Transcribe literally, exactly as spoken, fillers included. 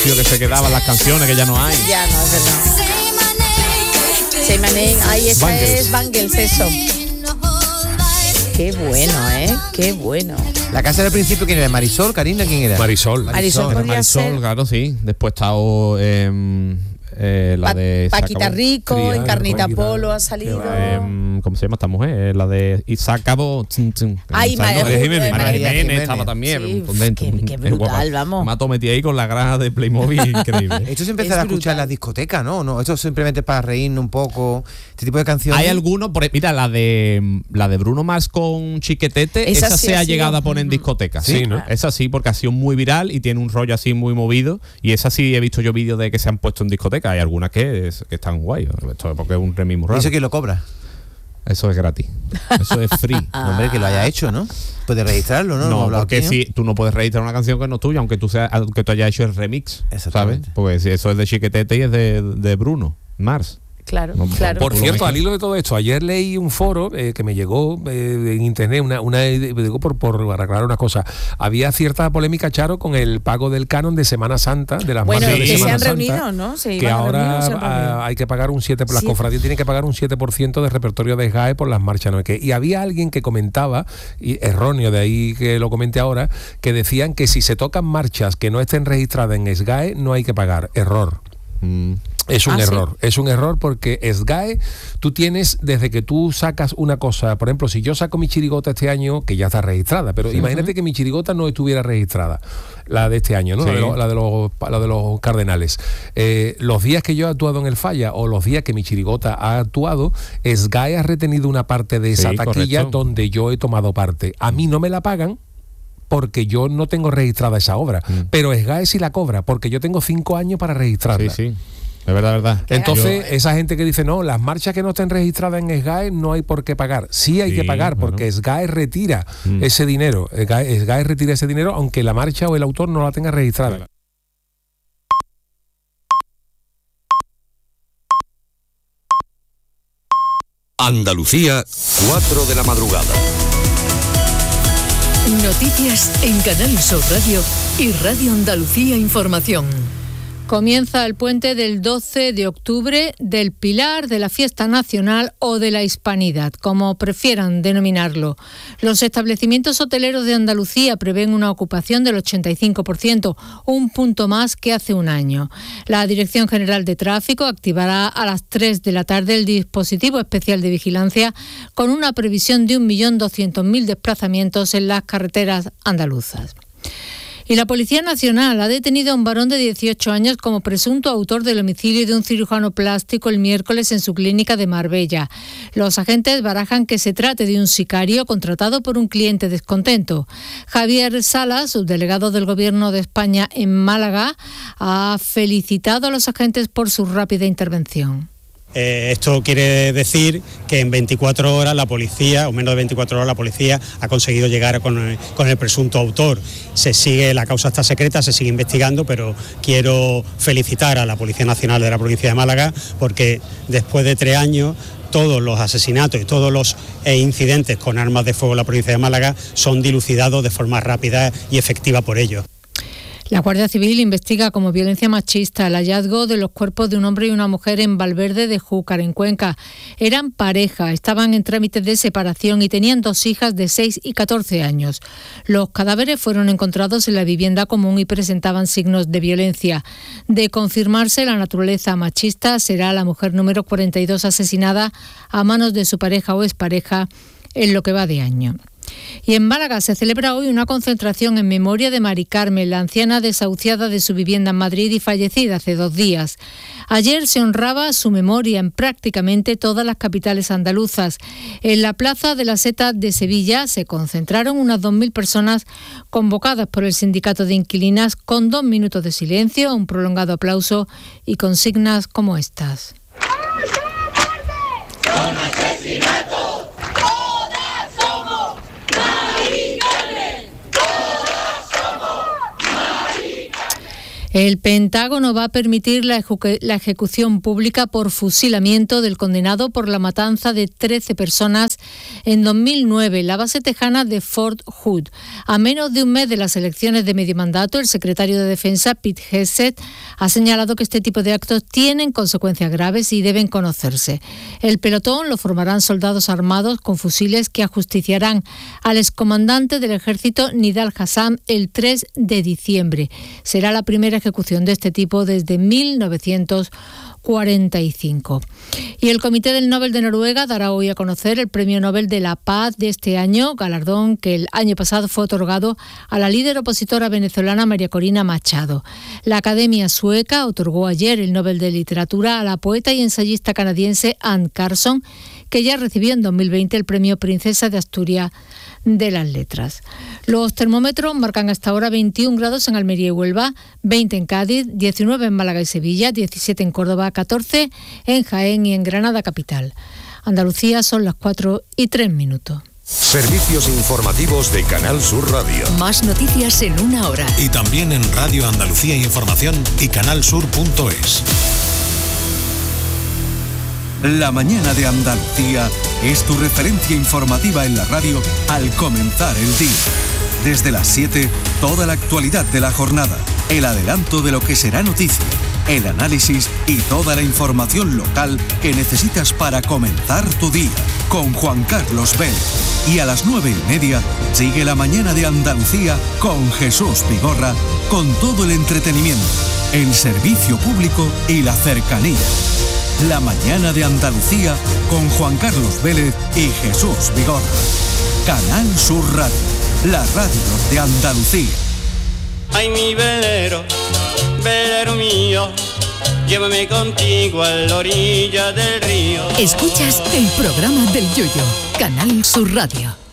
precio que se quedaban las canciones, que ya no hay. Ya no, es verdad. Say my name, ahí esa Bangles. es Bangles, eso. Qué bueno, ¿eh? Qué bueno. La casa del principio, ¿quién era? ¿Marisol, Karina? ¿Quién era? Marisol. Marisol podría Marisol, ser. claro, sí. Después está oh, eh, eh, la Pa- de... se Paquita acabó. Rico, Triana, Encarnita Paquita. Polo ha salido. Eh, ¿Cómo se llama esta mujer? Eh, la de... Y se acabó... Tzum, tzum. Ay, O sea, María no, Jiménez, Jiménez. María María Jiménez Jiménez. estaba también. Sí, contento. qué- qué Es brutal, guapa. vamos. Mato metí ahí con la granja de Playmobil, increíble. Esto se empezó Es a escuchar en brutal. las discotecas, ¿no? no Esto es simplemente para reírnos un poco. Este tipo de canciones. Hay algunos, por, mira, la de la de Bruno Mars con Chiquetete, Esa esa, sí se ha ha sido. llegado a poner en Ujú. discoteca. Sí, ¿no? Esa sí, porque ha sido muy viral y tiene un rollo así muy movido. Y esa sí he visto yo vídeos de que se han puesto en discoteca. Hay algunas que, es- que están guay. Esto es porque es un remix muy ¿Y raro. eso quién lo cobra? Eso es gratis. Eso es free. No, hombre, que lo haya hecho, ¿no? Puede registrarlo, ¿no? Lo hemos No, hablado porque aquí, ¿no? si tú no puedes registrar una canción que no es tuya, aunque tú seas, aunque tú hayas hecho el remix, ¿sabes? Exactamente. Porque si eso es de Chiquetete y es de, de Bruno Mars. Claro, No, claro. Por Tú lo cierto, mezclas. al hilo de todo esto, ayer leí un foro eh, que me llegó eh, en internet, una, una digo por, por aclarar una cosa. Había cierta polémica, Charo, con el pago del canon de Semana Santa, de las Bueno, marchas de que se Semana han Santa, reunido, ¿no? Se que iban a ahora reunir, ¿no? Se han reunido. ah, hay que pagar un siete por ciento, las Sí. cofradías tienen que pagar un siete por ciento de repertorio de S G A E por las marchas, ¿no? Que, y había alguien que comentaba, y erróneo, de ahí que lo comenté ahora, que decían que si se tocan marchas que no estén registradas en S G A E, no hay que pagar. Error. Mm. Es un Ah, ¿sí? error, es un error porque S G A E, tú tienes, desde que tú sacas una cosa, por ejemplo, si yo saco mi chirigota este año, que ya está registrada, pero imagínate que mi chirigota no estuviera registrada, la de este año, ¿no? Sí. La, de los, la, de los, la de los Cardenales. Eh, los días que yo he actuado en el Falla o los días que mi chirigota ha actuado, S G A E ha retenido una parte de esa Sí, taquilla correcto. donde yo he tomado parte. A mí no me la pagan, porque yo no tengo registrada esa obra, Mm. pero S G A E sí la cobra, porque yo tengo cinco años para registrarla. Sí, sí. Es verdad, es verdad. Entonces, esa gente que dice, no, las marchas que no estén registradas en S G A E no hay por qué pagar. Sí hay Sí, que pagar, claro. porque S G A E retira Mm. ese dinero. S G A E, S G A E retira ese dinero, aunque la marcha o el autor no la tenga registrada. Andalucía, cuatro de la madrugada. Noticias en Canal Sur Radio y Radio Andalucía Información. Comienza el puente del doce de octubre, del Pilar, de la Fiesta Nacional o de la Hispanidad, como prefieran denominarlo. Los establecimientos hoteleros de Andalucía prevén una ocupación del ochenta y cinco por ciento, un punto más que hace un año. La Dirección General de Tráfico activará a las tres de la tarde el dispositivo especial de vigilancia con una previsión de un millón doscientos mil desplazamientos en las carreteras andaluzas. Y la Policía Nacional ha detenido a un varón de dieciocho años como presunto autor del homicidio de un cirujano plástico el miércoles en su clínica de Marbella. Los agentes barajan que se trate de un sicario contratado por un cliente descontento. Javier Salas, subdelegado del Gobierno de España en Málaga, ha felicitado a los agentes por su rápida intervención. Eh, esto quiere decir que en veinticuatro horas la policía, o menos de veinticuatro horas, la policía ha conseguido llegar con el, con el presunto autor. Se sigue, la causa está secreta, se sigue investigando, pero quiero felicitar a la Policía Nacional de la provincia de Málaga porque después de tres años todos los asesinatos y todos los eh, incidentes con armas de fuego en la provincia de Málaga son dilucidados de forma rápida y efectiva por ellos. La Guardia Civil investiga como violencia machista el hallazgo de los cuerpos de un hombre y una mujer en Valverde de Júcar, en Cuenca. Eran pareja, estaban en trámites de separación y tenían dos hijas de seis y catorce años. Los cadáveres fueron encontrados en la vivienda común y presentaban signos de violencia. De confirmarse la naturaleza machista, será la mujer número cuarenta y dos asesinada a manos de su pareja o expareja en lo que va de año. Y en Málaga se celebra hoy una concentración en memoria de Mari Carmen, la anciana desahuciada de su vivienda en Madrid y fallecida hace dos días. Ayer se honraba su memoria en prácticamente todas las capitales andaluzas. En la Plaza de la Seta de Sevilla se concentraron unas dos mil personas convocadas por el Sindicato de Inquilinas con dos minutos de silencio, un prolongado aplauso y consignas como estas. El Pentágono va a permitir la, ejecu- la ejecución pública por fusilamiento del condenado por la matanza de trece personas en dos mil nueve en la base tejana de Fort Hood. A menos de un mes de las elecciones de medio mandato, el secretario de Defensa, Pete Hegseth, ha señalado que este tipo de actos tienen consecuencias graves y deben conocerse. El pelotón lo formarán soldados armados con fusiles que ajusticiarán al excomandante del ejército Nidal Hassam el tres de diciembre. Será la primera ejecución de este tipo desde mil novecientos cuarenta y cinco. Y el Comité del Nobel de Noruega dará hoy a conocer el Premio Nobel de la Paz de este año, galardón que el año pasado fue otorgado a la líder opositora venezolana María Corina Machado. La Academia Sueca otorgó ayer el Nobel de Literatura a la poeta y ensayista canadiense Anne Carson, que ya recibió en dos mil veinte el Premio Princesa de Asturias de las Letras. Los termómetros marcan hasta ahora veintiún grados en Almería y Huelva, veinte en Cádiz, diecinueve en Málaga y Sevilla, diecisiete en Córdoba, catorce en Jaén y en Granada capital. Andalucía son las cuatro y tres minutos. Servicios informativos de Canal Sur Radio. Más noticias en una hora. Y también en Radio Andalucía Información y canalsur punto es. La mañana de Andalucía es tu referencia informativa en la radio al comenzar el día. Desde las siete, toda la actualidad de la jornada, el adelanto de lo que será noticia, el análisis y toda la información local que necesitas para comenzar tu día, con Juan Carlos Vélez. Y a las nueve y media, sigue la mañana de Andalucía con Jesús Vigorra, con todo el entretenimiento, el servicio público y la cercanía. La mañana de Andalucía con Juan Carlos Vélez y Jesús Vigorra. Canal Sur Radio, la radio de Andalucía. Ay, mi velero, velero mío, llévame contigo a la orilla del río. Escuchas el programa del Yoyo, Canal Sur Radio.